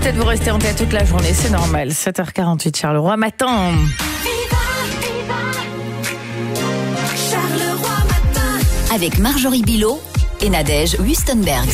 peut-être vous rester en tête toute la journée, c'est normal. 7h48, Charleroi matin. Avec Marjorie Bilot et Nadège Wüstenberg.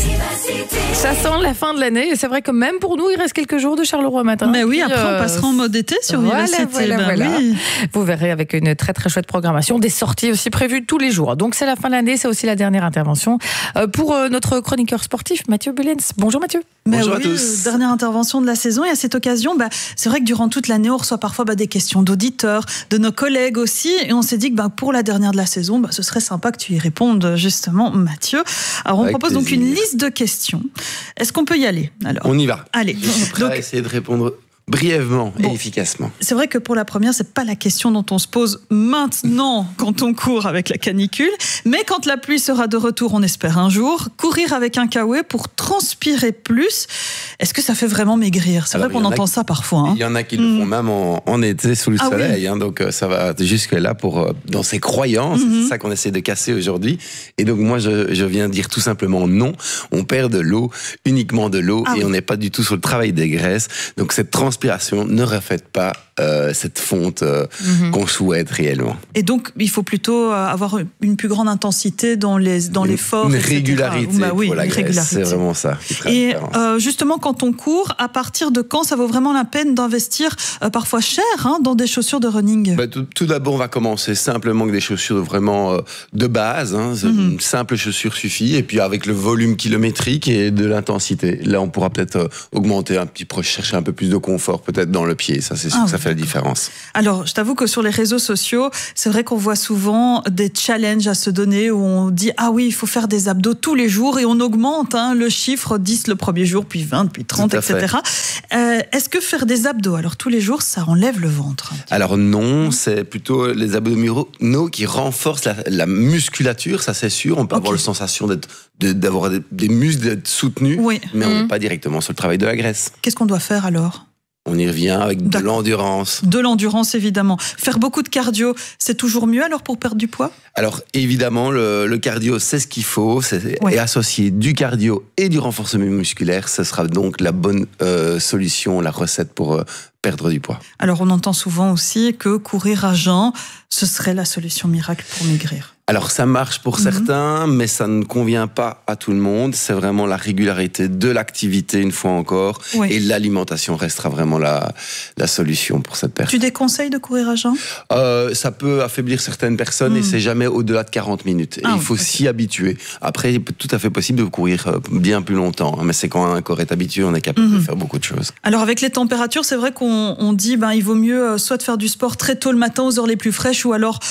Ça sent la fin de l'année et c'est vrai que même pour nous, il reste quelques jours de Charleroi matin. Mais oui, après on passera en mode été sur Vivacité. Voilà. Oui. Vous verrez avec une très très chouette programmation, des sorties aussi prévues tous les jours. Donc c'est la fin de l'année, c'est aussi la dernière intervention pour notre chroniqueur sportif Mathieu Bullens. Bonjour Mathieu. Bonjour à tous. Dernière intervention de la saison et à cette occasion, c'est vrai que durant toute l'année, on reçoit parfois des questions d'auditeurs, de nos collègues aussi, et on s'est dit que pour la dernière de la saison, ce serait sympa que tu y répondes justement, Mathieu. Alors on propose donc une liste de questions. Est-ce qu'on peut y aller alors ? On y va. Allez. Je suis prêt à essayer de répondre brièvement et efficacement. C'est vrai que pour la première, c'est pas la question dont on se pose maintenant quand on court avec la canicule, mais quand la pluie sera de retour, on espère un jour, courir avec un kawaii pour transpirer plus, est-ce que ça fait vraiment maigrir ? C'est vrai qu'on entend ça parfois. Il y en a qui le font même en été sous le soleil, oui. Donc ça va jusque là dans ces croyances, c'est ça qu'on essaie de casser aujourd'hui. Et donc moi je viens dire tout simplement non, on perd de l'eau, uniquement de l'eau, et on n'est pas du tout sur le travail des graisses. Donc cette transpiration ne reflète pas cette fonte qu'on souhaite réellement. Et donc, il faut plutôt avoir une plus grande intensité dans l'effort, une etc. régularité pour la graisse, c'est vraiment ça. Et justement, quand on court, à partir de quand ça vaut vraiment la peine d'investir parfois cher dans des chaussures de running ? Tout d'abord, on va commencer simplement avec des chaussures vraiment de base. Une simple chaussure suffit. Et puis avec le volume kilométrique et de l'intensité, là, on pourra peut-être augmenter un petit peu, chercher un peu plus de confort peut-être dans le pied. Ça, c'est sûr que ça fait la différence. Alors, je t'avoue que sur les réseaux sociaux, c'est vrai qu'on voit souvent des challenges à se donner où on dit « Ah oui, il faut faire des abdos tous les jours » et on augmente le chiffre 10 le premier jour, puis 20, puis 30, etc. Est-ce que faire des abdos, alors tous les jours, ça enlève le ventre ? Alors non, c'est plutôt les abdominaux qui renforcent la musculature, ça c'est sûr. On peut avoir la sensation d'avoir des muscles, d'être soutenu, mais on n'est pas directement sur le travail de la graisse. Qu'est-ce qu'on doit faire alors ? On y revient avec de l'endurance. De l'endurance, évidemment. Faire beaucoup de cardio, c'est toujours mieux alors pour perdre du poids ? Alors évidemment, le cardio, c'est ce qu'il faut. Et associer du cardio et du renforcement musculaire, ce sera donc la bonne solution, la recette pour perdre du poids. Alors on entend souvent aussi que courir à jeun, ce serait la solution miracle pour maigrir. Alors ça marche pour certains, mais ça ne convient pas à tout le monde. C'est vraiment la régularité de l'activité une fois encore, et l'alimentation restera vraiment la solution pour cette personne. Tu déconseilles de courir à jeun ? Ça peut affaiblir certaines personnes et c'est jamais au-delà de 40 minutes. Et il faut s'y habituer. Après, il est tout à fait possible de courir bien plus longtemps, mais c'est quand un corps est habitué, on est capable de faire beaucoup de choses. Alors avec les températures, c'est vrai qu'on dit il vaut mieux soit de faire du sport très tôt le matin aux heures les plus fraîches ou alors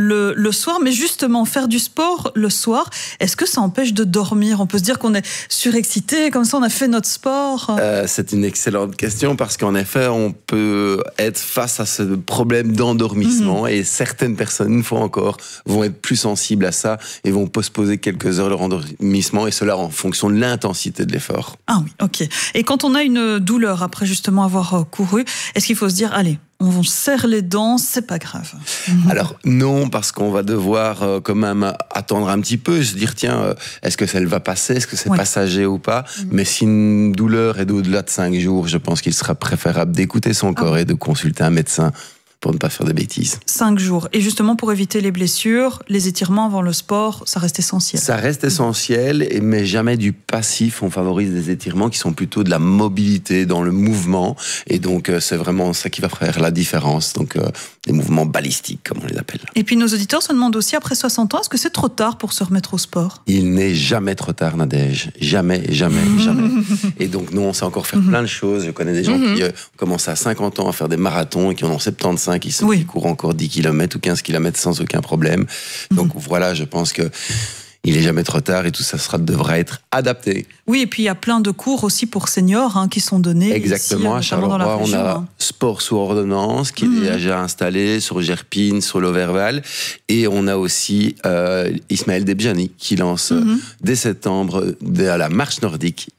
le soir, mais justement faire du sport le soir, est-ce que ça empêche de dormir ? On peut se dire qu'on est surexcité, comme ça on a fait notre sport. C'est une excellente question parce qu'en effet on peut être face à ce problème d'endormissement et certaines personnes, une fois encore, vont être plus sensibles à ça et vont postposer quelques heures leur endormissement, et cela en fonction de l'intensité de l'effort. Ah oui, ok. Et quand on a une douleur après justement avoir couru, est-ce qu'il faut se dire, allez, on serre les dents, c'est pas grave? Alors non, parce qu'on va devoir quand même attendre un petit peu, se dire tiens, est-ce que ça va passer, est-ce que c'est passager ou pas? Mais si une douleur est d'au-delà de 5 jours, je pense qu'il sera préférable d'écouter son corps et de consulter un médecin pour ne pas faire de bêtises. 5 jours. Et justement, pour éviter les blessures, les étirements avant le sport, ça reste essentiel. Ça reste essentiel, mais jamais du passif. On favorise des étirements qui sont plutôt de la mobilité dans le mouvement. Et donc, c'est vraiment ça qui va faire la différence. Donc, des mouvements balistiques, comme on les appelle. Et puis, nos auditeurs se demandent aussi, après 60 ans, est-ce que c'est trop tard pour se remettre au sport? Il n'est jamais trop tard, Nadège. Jamais, jamais, jamais. Et donc, nous, on sait encore faire plein de choses. Je connais des gens qui commencent à 50 ans à faire des marathons et qui en ont 75, qui courent encore 10 km ou 15 km sans aucun problème. Donc voilà, je pense que il est jamais trop tard et tout ça devra être adapté. Oui, et puis il y a plein de cours aussi pour seniors qui sont donnés. Exactement, ici, à Charleroi, dans la région, on a sport sous ordonnance qui est déjà installé sur Gerpine, sur l'Auverval. Et on a aussi Ismaël Debjani qui lance dès septembre la marche nordique.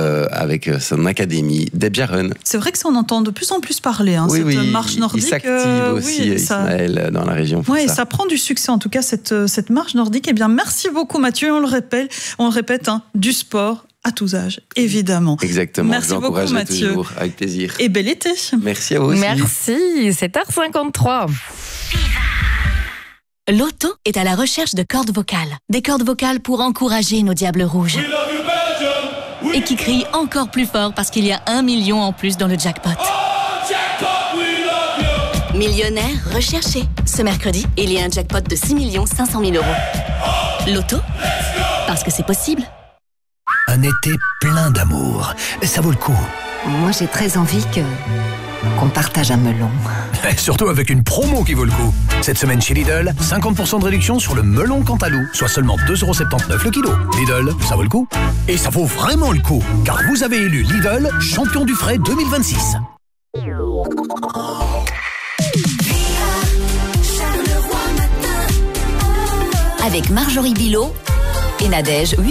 Avec son académie Debjaren. C'est vrai que ça, on entend de plus en plus parler, cette marche nordique. Il s'active aussi, Ismaël, dans la région. Oui, ça prend du succès, en tout cas, cette marche nordique. Eh bien, merci beaucoup, Mathieu. On le répète, du sport à tous âges, évidemment. Exactement. Merci beaucoup, Mathieu. Toujours, avec plaisir. Et bel été. Merci à vous aussi. Merci, 7h53. Loto est à la recherche de cordes vocales. Des cordes vocales pour encourager nos diables rouges. Et qui crient encore plus fort parce qu'il y a 1 million en plus dans le jackpot. Millionnaire recherché. Ce mercredi, il y a un jackpot de 6 500 000 €. Loto, parce que c'est possible. Un été plein d'amour. Ça vaut le coup. Moi, j'ai très envie qu'on partage un melon. Surtout avec une promo qui vaut le coup. Cette semaine chez Lidl, 50% de réduction sur le melon Cantalou, soit seulement 2,79 € le kilo. Lidl, ça vaut le coup. Et ça vaut vraiment le coup, car vous avez élu Lidl champion du frais 2026. Avec Marjorie Bilot et Nadège